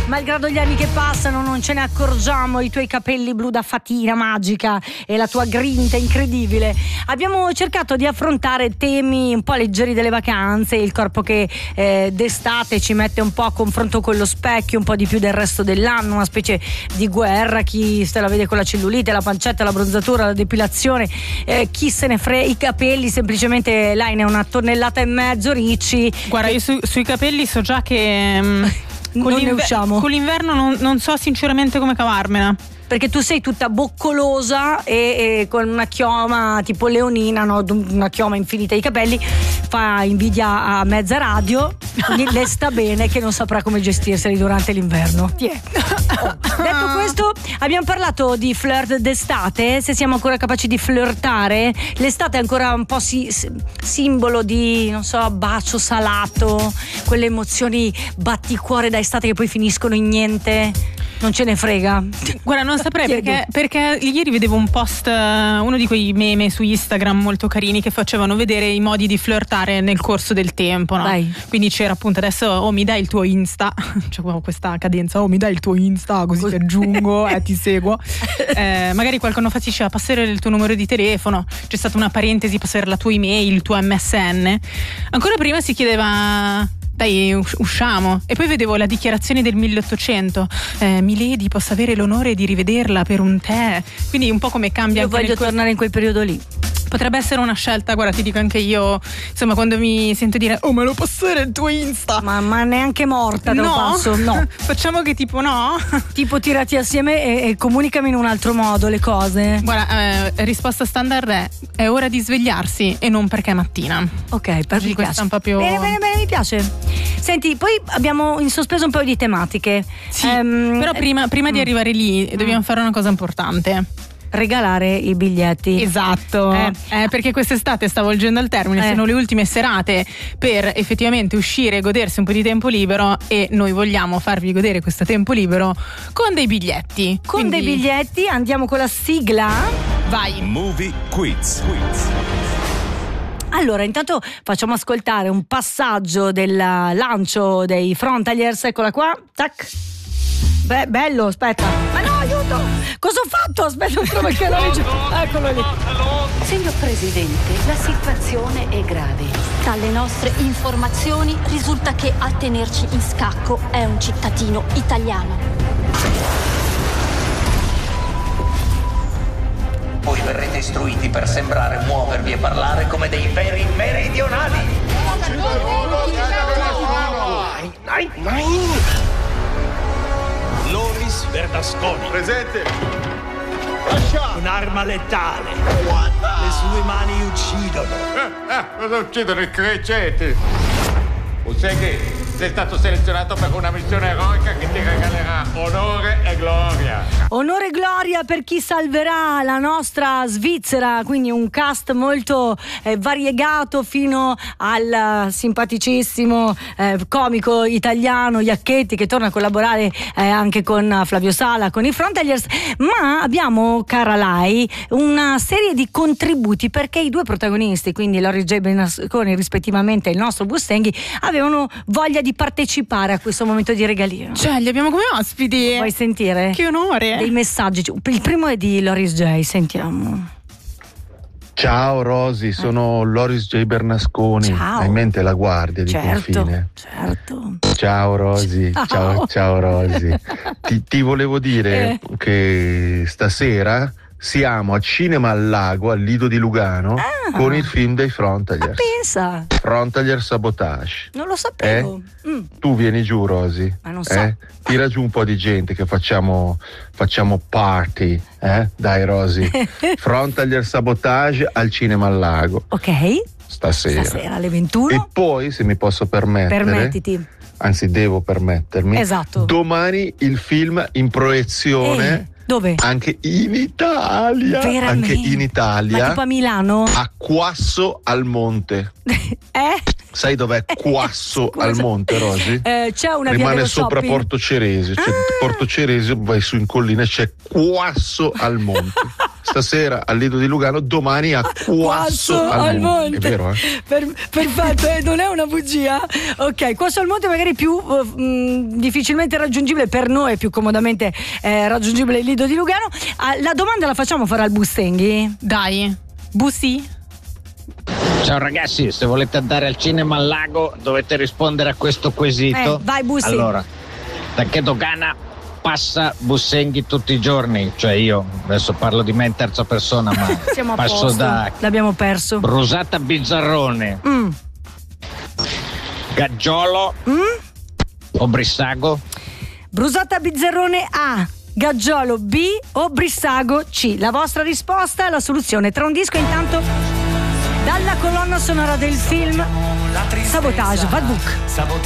Malgrado gli anni che passano non ce ne accorgiamo, i tuoi capelli blu da fatina magica e la tua grinta incredibile. Abbiamo cercato di affrontare temi un po' leggeri delle vacanze, il corpo che d'estate ci mette un po' a confronto con lo specchio, un po' di più del resto dell'anno, una specie di guerra, chi se la vede con la cellulite, la pancetta, la bronzatura, la depilazione, chi se ne frega, i capelli semplicemente lei ne ha 1,5 tonnellate ricci. Guarda, io sui capelli so già che con l'inverno non so sinceramente come cavarmela. Perché tu sei tutta boccolosa e con una chioma tipo leonina, no? Una chioma infinita di capelli, fa invidia a mezza radio, quindi le sta bene che non saprà come gestirseli durante l'inverno. Detto questo, abbiamo parlato di flirt d'estate, se siamo ancora capaci di flirtare. L'estate è ancora un po' simbolo di, non so, bacio salato, quelle emozioni batticuore da estate che poi finiscono in niente. Non ce ne frega. Guarda, non saprei perché ieri vedevo un post, uno di quei meme su Instagram molto carini che facevano vedere i modi di flirtare nel corso del tempo, no? Quindi c'era appunto adesso mi dai il tuo Insta, c'è questa cadenza, mi dai il tuo Insta così ti aggiungo e ti seguo. Magari qualcuno fa diceva passare il tuo numero di telefono, c'è stata una parentesi, passare la tua email, il tuo MSN. Ancora prima si chiedeva dai, usciamo. E poi vedevo la dichiarazione del 1800, Milady, posso avere l'onore di rivederla per un tè. Quindi un po' come cambia. Io voglio tornare in quel periodo lì. Potrebbe essere una scelta, guarda, ti dico anche io, insomma, quando mi sento dire me lo passare il tuo Insta, ma neanche morta te lo passo. No. Facciamo che tipo no, tipo tirati assieme e comunicami in un altro modo le cose. Guarda, risposta standard è ora di svegliarsi e non perché è mattina. Ok, perfetto. Questa un po' più... bene, mi piace. Senti, poi abbiamo in sospeso un paio di tematiche. Sì, però prima di arrivare lì dobbiamo fare una cosa importante. Regalare i biglietti. Esatto, perché quest'estate sta volgendo al termine, sono le ultime serate per effettivamente uscire e godersi un po' di tempo libero, e noi vogliamo farvi godere questo tempo libero con dei biglietti. Dei biglietti, andiamo con la sigla. Vai. Movie Quiz. Allora, intanto facciamo ascoltare un passaggio del lancio dei Frontaliers, eccola qua, tac. Beh, bello, aspetta. Ma no, aiuto! Cosa ho fatto? Aspetta, non trovo il canale. Eccolo lì. Signor Presidente, la situazione è grave. Dalle nostre informazioni risulta che a tenerci in scacco è un cittadino italiano. Voi verrete istruiti per sembrare muovervi e parlare come dei veri meridionali. Loris Bernasconi. Presente. Un'arma letale. Le sue mani uccidono. Cosa uccidono i criceti? O sai che sei stato selezionato per una missione eroica che ti regalerà onore e gloria. Onore e gloria per chi salverà la nostra Svizzera, quindi un cast molto variegato fino al simpaticissimo comico italiano Iacchetti, che torna a collaborare anche con Flavio Sala, con i Frontaliers. Ma abbiamo, cara Lai, una serie di contributi, perché i due protagonisti, quindi Loris J. Bernasconi rispettivamente e il nostro Bustenghi, avevano voglia di partecipare a questo momento di regalino. Cioè, li abbiamo come ospiti. Vuoi sentire? Che onore. Dei messaggi. Il primo è di Loris J. Sentiamo. Ciao Rosy, sono Loris J. Bernasconi. Ciao. Hai in mente La Guardia di Confine? Certo. Ciao Rosy. Ciao Rosy. Ti volevo dire che stasera siamo a Cinema al Lago, al Lido di Lugano, con il film dei Frontaliers. Pensa. Frontalier Sabotage. Non lo sapevo. Tu vieni giù, Rosy. Ma non so. Tira giù un po' di gente che facciamo party. Dai, Rosy. Frontalier Sabotage al Cinema al Lago. Ok. Stasera alle 21. E poi, se mi posso permettere. Permettiti. Anzi, devo permettermi. Esatto. Domani il film in proiezione. Dove? Anche in Italia. Veramente? Anche in Italia. Ma tipo a Milano? A Quasso al Monte. Sai dov'è Quasso al monte, Rosy? C'è una via rimane dello sopra shopping. Porto Ceresio. Porto Ceresio, vai su in collina, c'è Quasso al monte. Stasera al Lido di Lugano, domani a Quasso al monte. È vero, Perfetto, non è una bugia. Ok, Quasso al monte magari più difficilmente raggiungibile per noi, più comodamente raggiungibile il Lido di Lugano. La domanda la facciamo fare al Bustenghi? Dai, Busti? Ciao ragazzi, se volete andare al cinema al lago dovete rispondere a questo quesito. Vai Busti. Allora, da che dogana passa Bussenghi tutti i giorni? Cioè io adesso parlo di me in terza persona, ma siamo a passo posto. da L'abbiamo perso. Brusata Bizzarrone, Gaggiolo o Brissago? Brusata Bizzarrone A, Gaggiolo B o Brissago C. La vostra risposta è la soluzione. Tra un disco intanto dalla colonna sonora del film Sabotage, Vadbook.